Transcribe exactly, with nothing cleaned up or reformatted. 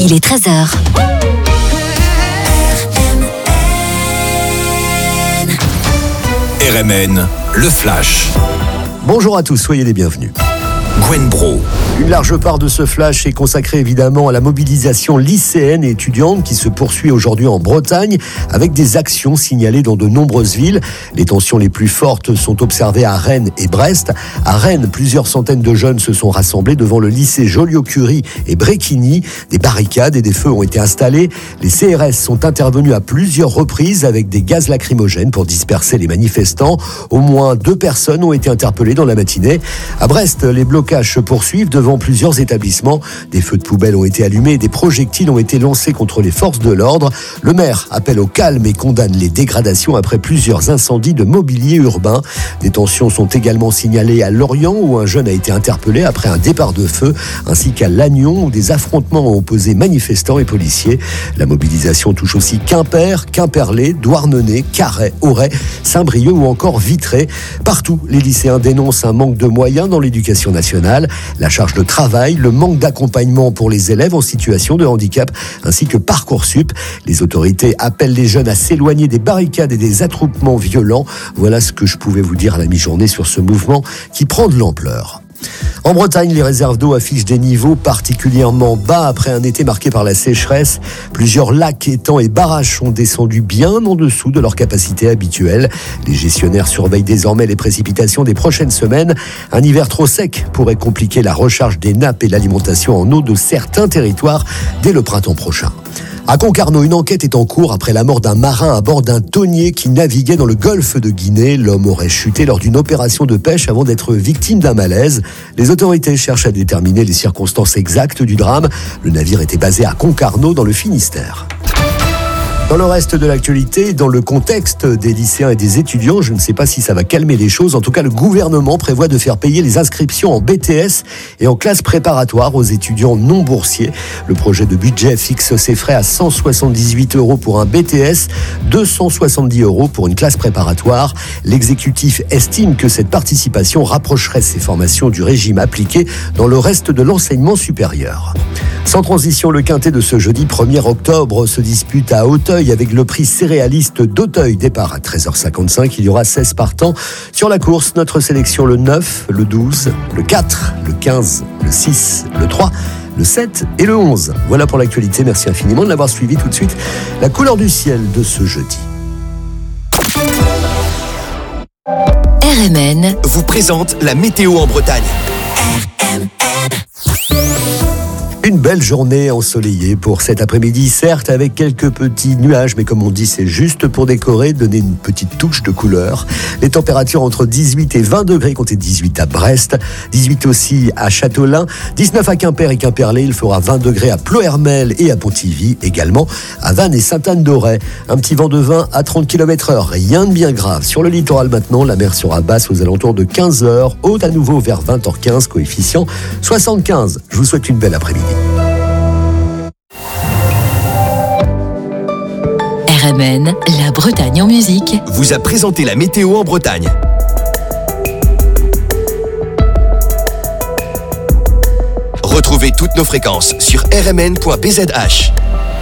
il est treize heures. R M N, le Flash. Bonjour à tous, soyez les bienvenus. Gwen Bro. Une large part de ce flash est consacrée évidemment à la mobilisation lycéenne et étudiante qui se poursuit aujourd'hui en Bretagne avec des actions signalées dans de nombreuses villes. Les tensions les plus fortes sont observées à Rennes et Brest. À Rennes, plusieurs centaines de jeunes se sont rassemblés devant le lycée Joliot-Curie et Bréquigny. Des barricades et des feux ont été installés. Les C R S sont intervenus à plusieurs reprises avec des gaz lacrymogènes pour disperser les manifestants. Au moins deux personnes ont été interpellées dans la matinée. À Brest, les blocages se poursuivent devant plusieurs établissements. Des feux de poubelle ont été allumés et des projectiles ont été lancés contre les forces de l'ordre. Le maire appelle au calme et condamne les dégradations après plusieurs incendies de mobilier urbain. Des tensions sont également signalées à Lorient où un jeune a été interpellé après un départ de feu, ainsi qu'à Lannion où des affrontements ont opposé manifestants et policiers. La mobilisation touche aussi Quimper, Quimperlé, Douarnenez, Carhaix, Auray, Saint-Brieuc ou encore Vitré. Partout, les lycéens dénoncent un manque de moyens dans l'éducation nationale. La charge de travail, le manque d'accompagnement pour les élèves en situation de handicap, ainsi que Parcoursup. Les autorités appellent les jeunes à s'éloigner des barricades et des attroupements violents. Voilà ce que je pouvais vous dire à la mi-journée sur ce mouvement qui prend de l'ampleur. En Bretagne, les réserves d'eau affichent des niveaux particulièrement bas après un été marqué par la sécheresse. Plusieurs lacs, étangs et barrages sont descendus bien en dessous de leur capacité habituelle. Les gestionnaires surveillent désormais les précipitations des prochaines semaines. Un hiver trop sec pourrait compliquer la recharge des nappes et l'alimentation en eau de certains territoires dès le printemps prochain. À Concarneau, une enquête est en cours après la mort d'un marin à bord d'un thonier qui naviguait dans le golfe de Guinée. L'homme aurait chuté lors d'une opération de pêche avant d'être victime d'un malaise. Les autorités cherchent à déterminer les circonstances exactes du drame. Le navire était basé à Concarneau dans le Finistère. Dans le reste de l'actualité, dans le contexte des lycéens et des étudiants, je ne sais pas si ça va calmer les choses. En tout cas, le gouvernement prévoit de faire payer les inscriptions en B T S et en classe préparatoire aux étudiants non boursiers. Le projet de budget fixe ses frais à cent soixante-dix-huit euros pour un B T S, deux cent soixante-dix euros pour une classe préparatoire. L'exécutif estime que cette participation rapprocherait ces formations du régime appliqué dans le reste de l'enseignement supérieur. Sans transition, le quintet de ce jeudi premier octobre se dispute à Auteuil avec le prix céréaliste d'Auteuil. Départ à treize heures cinquante-cinq, il y aura seize partants. Sur la course, notre sélection le neuf, le douze, le quatre, le quinze, le six, le trois, le sept et le onze. Voilà pour l'actualité, merci infiniment de l'avoir suivi. Tout de suite, la couleur du ciel de ce jeudi. R M N vous présente la météo en Bretagne. R M N. Une belle journée ensoleillée pour cet après-midi, certes avec quelques petits nuages, mais comme on dit, c'est juste pour décorer, donner une petite touche de couleur. Les températures entre dix-huit et vingt degrés, comptez dix-huit à Brest, dix-huit aussi à Châteaulin, dix-neuf à Quimper et Quimperlé, il fera vingt degrés à Ploërmel et à Pontivy, également à Vannes et Sainte-Anne-d'Auray. Un petit vent de vingt à trente kilomètres heure, rien de bien grave. Sur le littoral maintenant, la mer sera basse aux alentours de quinze heures, haute à nouveau vers vingt heures quinze, coefficient soixante-quinze. Je vous souhaite une belle après-midi. R M N, la Bretagne en musique, vous a présenté la météo en Bretagne. Retrouvez toutes nos fréquences sur r m n point b z h.